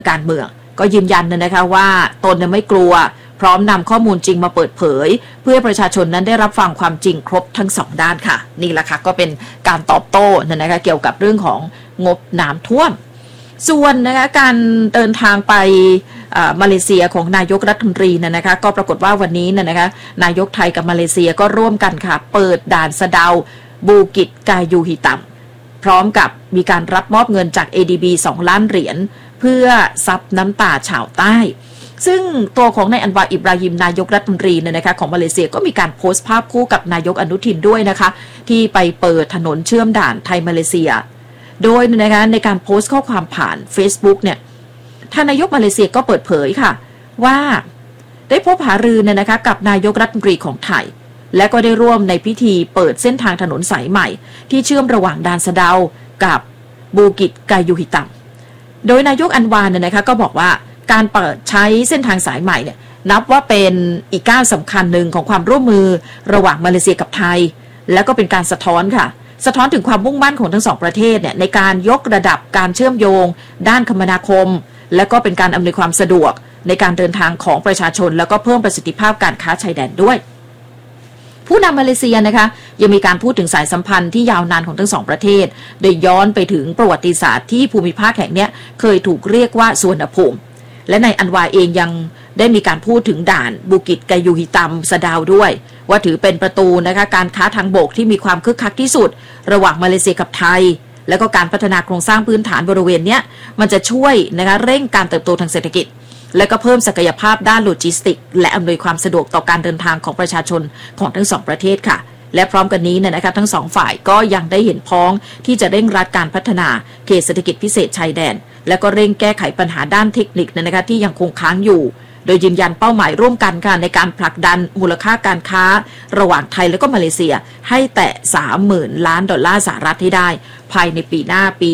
การเมืองก็ยืนยันนะคะว่าตนไม่กลัวพร้อมนำข้อมูลจริงมาเปิดเผยเพื่อประชาชนนั้นได้รับฟังความจริงครบทั้ง2ด้านค่ะนี่แหละค่ะก็เป็นการตอบโต้นะคะเกี่ยวกับเรื่องของงบน้ำท่วมส่วนนะคะการเดินทางไปมาเลเซียของนายกรัฐมนตรีนะคะก็ปรากฏว่าวันนี้นะคะนายกไทยกับมาเลเซียก็ร่วมกันค่ะเปิดด่านสะเดาบูกิจกายูฮิตัมพร้อมกับมีการรับมอบเงินจาก ADB 2 ล้านเหรียญเพื่อซับน้ำตาชาวใต้ซึ่งตัวของนายอันวาอิบราฮิมนายกรัฐมนตรีนะคะของมาเลเซียก็มีการโพสต์ภาพคู่กับนายกอนุทินด้วยนะคะที่ไปเปิดถนนเชื่อมด่านไทยมาเลเซียโดยนะคะในการโพสต์ข้อความผ่าน Facebook เนี่ยท่านนายกมาเลเซียก็เปิดเผยค่ะว่าได้พบหารือนะคะกับนายกรัฐมนตรีของไทยและก็ได้ร่วมในพิธีเปิดเส้นทางถนนสายใหม่ที่เชื่อมระหว่างด่านสะเดากับบูกิจกายูฮิตัมโดยนายกอันวานะคะก็บอกว่าการเปิดใช้เส้นทางสายใหม่เนี่ยนับว่าเป็นอีกก้าวสำคัญหนึ่งของความร่วมมือระหว่างมาเลเซียกับไทยและก็เป็นการสะท้อนถึงความมุ่งมั่นของทั้งสองประเทศเนี่ยในการยกระดับการเชื่อมโยงด้านคมนาคมและก็เป็นการอำนวยความสะดวกในการเดินทางของประชาชนแล้วก็เพิ่มประสิทธิภาพการค้าชายแดนด้วยผู้นำมาเลเซียนะคะยังมีการพูดถึงสายสัมพันธ์ที่ยาวนานของทั้งสองประเทศโดยย้อนไปถึงประวัติศาสตร์ที่ภูมิภาคแห่งนี้เคยถูกเรียกว่าสุวรรณภูมิและในอันวาเองยังได้มีการพูดถึงด่านบูกิจกายูฮิตัมสะเดาด้วยว่าถือเป็นประตูนะคะการค้าทางบกที่มีความคึกคักที่สุดระหว่างมาเลเซียกับไทยแล้วก็การพัฒนาโครงสร้างพื้นฐานบริเวณนี้มันจะช่วยนะคะเร่งการเติบโตทางเศรษฐกิจและก็เพิ่มศักยภาพด้านโลจิสติกและอำนวยความสะดวกต่อการเดินทางของประชาชนของทั้งสองประเทศค่ะและพร้อมกันนี้นะคะทั้งสองฝ่ายก็ยังได้เห็นพ้องที่จะเร่งรัดการพัฒนาเขตเศรษฐกิจพิเศษชายแดนและก็เร่งแก้ไขปัญหาด้านเทคนิคนะคะที่ยังคงค้างอยู่โดยยืนยันเป้าหมายร่วมกันค่ะในการผลักดันมูลค่าการค้าระหว่างไทยและก็มาเลเซียให้แตะ 30,000 ล้านดอลลาร์สหรัฐให้ได้ภายในปีหน้าปี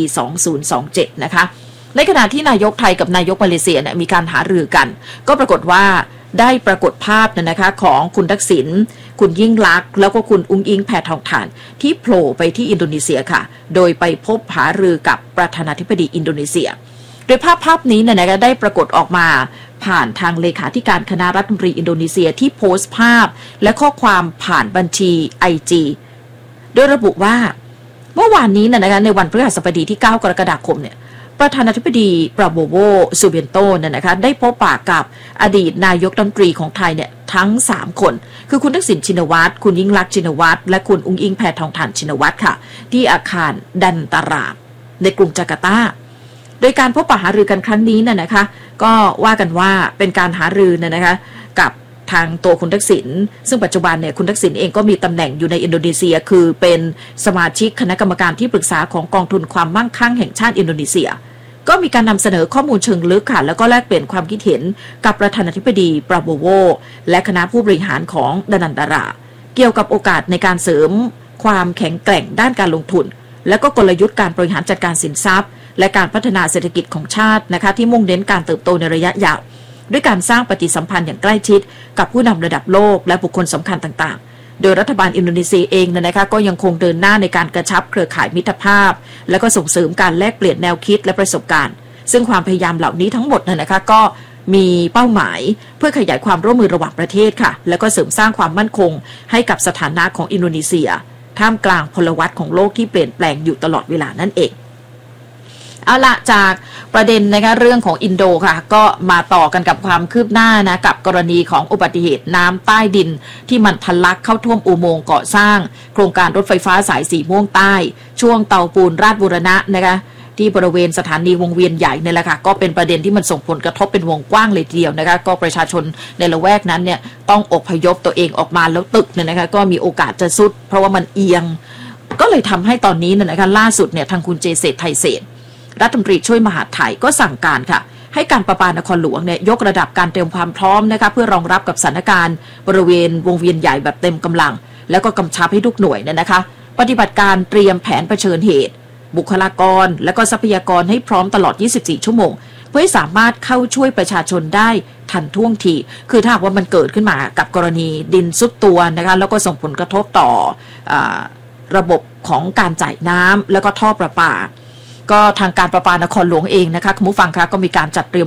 2027 นะคะในขณะที่นายกไทยกับนายกมาเลเซียเนี่ยมีการหารือกันก็ปรากฏว่าได้ปรากฏภาพนะคะของคุณทักษิณคุณยิ่งลักษณ์แล้วก็คุณอุ๊งอิ๊งแพทองธารที่โผล่ไปที่อินโดนีเซียค่ะโดยไปพบหารือกับประธานาธิบดีอินโดนีเซียโดยภาพนี้นะคะได้ปรากฏออกมาผ่านทางเลขาธิการคณะรัฐมนตรีอินโดนีเซียที่โพสต์ภาพและข้อความผ่านบัญชี IG โดยระบุว่าเมื่อวานนี้นะคะในวันพฤหัสบดีที่9กรกฎาคมเนี่ยประธานาธิบดีปราโบโวซูเบียนโตนะคะได้พบปะกับอดีตนายกรัฐมนตรีของไทยเนี่ยทั้ง3คนคือคุณทักษิณชินวัตรคุณยิ่งลักษณ์ชินวัตรและคุณอุ๊งอิ๊งแพทองธารชินวัตรค่ะที่อาคารดันตารามในกรุงจาการ์ตาโดยการพบปะหารือกันครั้งนี้นะคะก็ว่ากันว่าเป็นการหารือนะคะกับทางตัวคุณทักษิณซึ่งปัจจุบันเนี่ยคุณทักษิณเองก็มีตำแหน่งอยู่ในอินโดนีเซียคือเป็นสมาชิกคณะกรรมการที่ปรึกษาของกองทุนความมั่งคั่งแห่งชาติอินโดนีเซียก็มีการนำเสนอข้อมูลเชิงลึกค่ะแล้วก็แลกเปลี่ยนความคิดเห็นกับประธานาธิบดีปราโบโวและคณะผู้บริหารของดันตาราเกี่ยวกับโอกาสในการเสริมความแข็งแกร่งด้านการลงทุนและก็กลยุทธ์การบริหารจัดการสินทรัพย์และการพัฒนาเศรษฐกิจของชาตินะคะที่มุ่งเน้นการเติบโตในระยะยาวด้วยการสร้างปฏิสัมพันธ์อย่างใกล้ชิดกับผู้นำระดับโลกและบุคคลสำคัญต่างๆโดยรัฐบาลอินโดนีเซียเองนะคะก็ยังคงเดินหน้าในการกระชับเครือข่ายมิตรภาพและก็ส่งเสริมการแลกเปลี่ยนแนวคิดและประสบการณ์ซึ่งความพยายามเหล่านี้ทั้งหมดนะคะก็มีเป้าหมายเพื่อขยายความร่วมมือระหว่างประเทศค่ะแล้วก็เสริมสร้างความมั่นคงให้กับสถานะของอินโดนีเซียท่ามกลางพลวัตของโลกที่เปลี่ยนแปลงอยู่ตลอดเวลานั่นเองเอาละจากประเด็นนะคะเรื่องของอินโดค่ะก็มาต่อกันกับความคืบหน้านะกับกรณีของอุบัติเหตุน้ำใต้ดินที่มันทะลักเข้าท่วมอุโมงค์ก่อสร้างโครงการรถไฟฟ้าสายสีม่วงใต้ช่วงเตาปูนราชบูรณะนะคะที่บริเวณสถานีวงเวียนใหญ่เนี่ยแหละค่ะก็เป็นประเด็นที่มันส่งผลกระทบเป็นวงกว้างเลยทีเดียวนะคะก็ประชาชนในละแวกนั้นเนี่ยต้องอพยพตัวเองออกมาแล้วตึกเนี่ยนะคะก็มีโอกาสจะทรุดเพราะว่ามันเอียงก็เลยทำให้ตอนนี้นะคะล่าสุดเนี่ยทางคุณเจเศรษฐ์ไทยเศรษฐ์รัฐมนตรีช่วยมหาดไทยก็สั่งการค่ะให้การประปานครหลวงเนี่ยยกระดับการเตรียมความพร้อมนะคะเพื่อรองรับกับสถานการณ์บริเวณวงเวียนใหญ่แบบเต็มกำลังแล้วก็กำชับให้ทุกหน่วยเนี่ยนะคะปฏิบัติการเตรียมแผนเผชิญเหตุบุคลากรและก็ทรัพยากรให้พร้อมตลอด24ชั่วโมงเพื่อให้สามารถเข้าช่วยประชาชนได้ทันท่วงทีคือถ้าว่ามันเกิดขึ้นมากับกรณีดินซุดตัวนะคะแล้วก็ส่งผลกระทบต่อระบบของการจ่ายน้ำแล้วก็ท่อประปาก็ทางการประปานครหลวงเองนะคะคุณผู้ฟังคะก็มีการจัดเตรียม